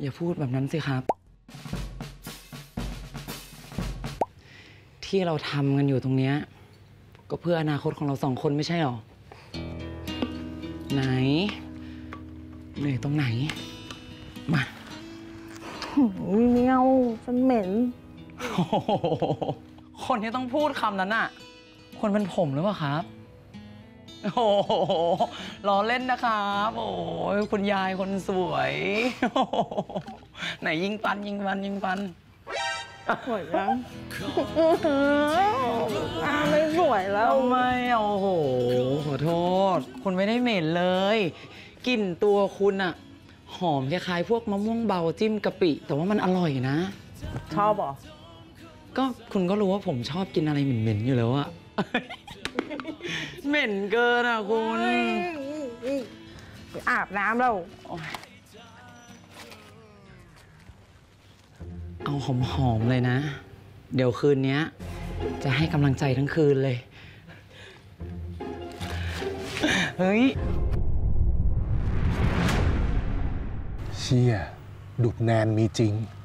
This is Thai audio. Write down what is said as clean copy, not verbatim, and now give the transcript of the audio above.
อย่าพูดแบบนั้นสิครับที่เราทำกันอยู่ตรงเนี้ยก็เพื่ออนาคตของเรา2 คนไม่ใช่หรอไหนเหนื่อยตรงไหนมาไม่เอาฉันเหม็นคนที่ต้องพูดคำนั้นน่ะคนเป็นผมหรือเปล่าครับโอ้โหล้อเล่นนะครับโอ้ยคุณยายคนสวยไหนยิงปันสวยจังไม่สวยแล้วทำไมโอ้โหขอโทษคุณไม่ได้เหม็นเลยกลิ่นตัวคุณอะหอมคล้ายๆพวกมะม่วงเบาจิ้มกะปิแต่ว่ามันอร่อยนะชอบเหรอก็คุณก็รู้ว่าผมชอบกินอะไรเหม็นๆอยู่แล้วอะเหม็นเกินอะคุณไปอาบน้ำแล้วเอาหอมๆเลยนะเดี๋ยวคืนนี้จะให้กำลังใจทั้งคืนเลยเฮ้ยเชี่ยดุดแนนมีจริง